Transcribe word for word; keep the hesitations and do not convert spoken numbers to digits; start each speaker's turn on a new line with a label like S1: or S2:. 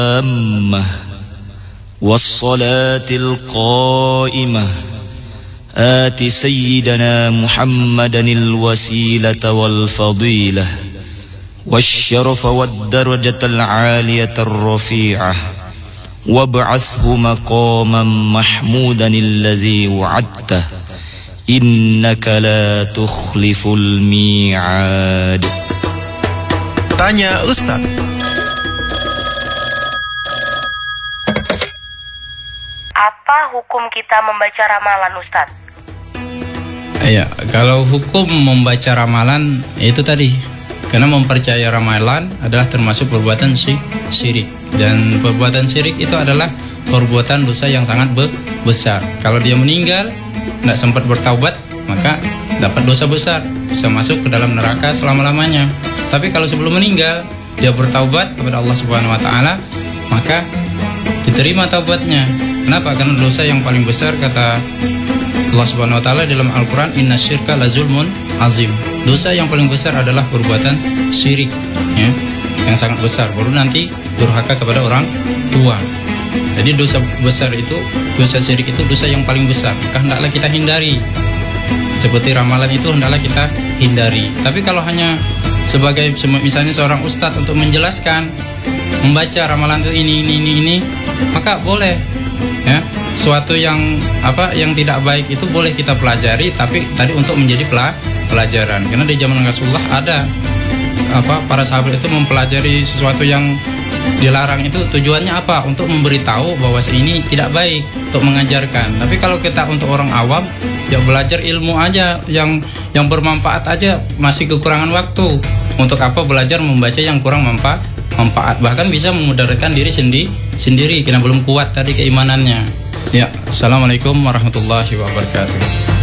S1: التامة والصلاة القائمة آت سيدنا محمدا الوسيلة والفضيلة والشرف والدرجة العالية الرفيعة وابعثه مقاما محمودا الذي وعدته إنك لا تخلف الميعاد.
S2: Tanya Ustaz.
S3: Apa hukum kita membaca ramalan, Ustaz?
S4: Iya, kalau hukum membaca ramalan itu tadi, karena mempercayai ramalan adalah termasuk perbuatan syirik, dan perbuatan syirik itu adalah perbuatan dosa yang sangat besar. Kalau dia meninggal tidak sempat bertaubat, maka dapat dosa besar, bisa masuk ke dalam neraka selama-lamanya. Tapi kalau sebelum meninggal dia bertaubat kepada Allah Subhanahu wa taala, maka diterima taubatnya. Kenapa? Karena dosa yang paling besar, kata Allah Subhanahu wa taala dalam Al-Qur'an, innasyirka lazulmun azim. Dosa yang paling besar adalah perbuatan syirik, ya, yang sangat besar. Baru nanti durhaka kepada orang tua. Jadi dosa besar itu, dosa syirik itu dosa yang paling besar. Maka hendaklah kita hindari. Seperti ramalan itu hendaklah kita hindari. Tapi kalau hanya sebagai misalnya seorang ustadz untuk menjelaskan, membaca ramalan itu ini ini ini ini, maka boleh, ya. Suatu yang apa yang tidak baik itu boleh kita pelajari, tapi tadi untuk menjadi pelajaran. Karena di zaman Rasulullah ada apa para sahabat itu mempelajari sesuatu yang dilarang, itu tujuannya apa? Untuk memberitahu bahwa ini tidak baik, untuk mengajarkan. Tapi kalau kita untuk orang awam, ya belajar ilmu aja yang yang bermanfaat aja, masih kekurangan waktu. Untuk apa belajar membaca yang kurang manfaat? Manfaat bahkan bisa memudaratkan diri sendiri sendiri karena belum kuat tadi keimanannya. Ya, assalamualaikum warahmatullahi wabarakatuh.